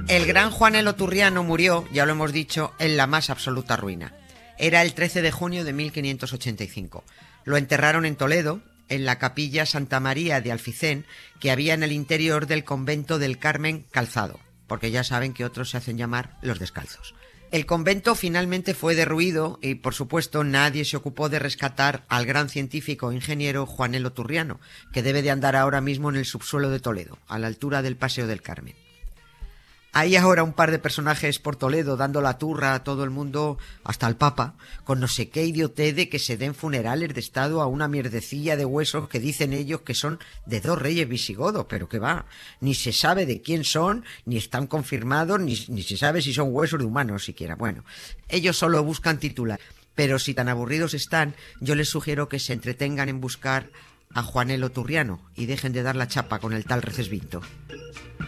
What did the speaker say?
El gran Juanelo Turriano murió, ya lo hemos dicho, en la más absoluta ruina. Era el 13 de junio de 1585. Lo enterraron en Toledo, en la capilla Santa María de Alficén, que había en el interior del convento del Carmen Calzado, porque ya saben que otros se hacen llamar los descalzos. El convento finalmente fue derruido y, por supuesto, nadie se ocupó de rescatar al gran científico e ingeniero Juanelo Turriano, que debe de andar ahora mismo en el subsuelo de Toledo, a la altura del Paseo del Carmen. Hay ahora un par de personajes por Toledo dando la turra a todo el mundo, hasta al Papa, con no sé qué idiotez de que se den funerales de estado a una mierdecilla de huesos que dicen ellos que son de 2 reyes visigodos, pero que va, ni se sabe de quién son, ni están confirmados, ni se sabe si son huesos de humanos siquiera. Bueno, ellos solo buscan titular, pero si tan aburridos están, yo les sugiero que se entretengan en buscar a Juanelo Turriano y dejen de dar la chapa con el tal Recesvinto.